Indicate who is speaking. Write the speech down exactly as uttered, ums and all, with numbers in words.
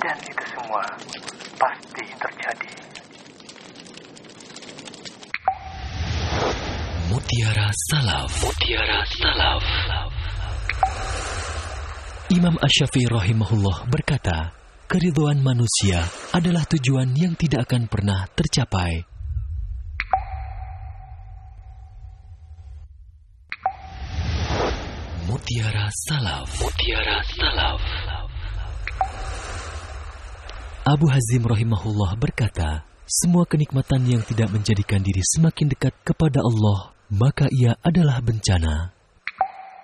Speaker 1: Dan itu semua pasti terjadi.
Speaker 2: Mutiara Salaf. Mutiara Salaf. Imam Asy-Syafi'i rahimahullah berkata, keridhaan manusia adalah tujuan yang tidak akan pernah tercapai. Mutiara Salaf. Mutiara Salaf. Abu Hazim rahimahullah berkata, semua kenikmatan yang tidak menjadikan diri semakin dekat kepada Allah, maka ia adalah bencana.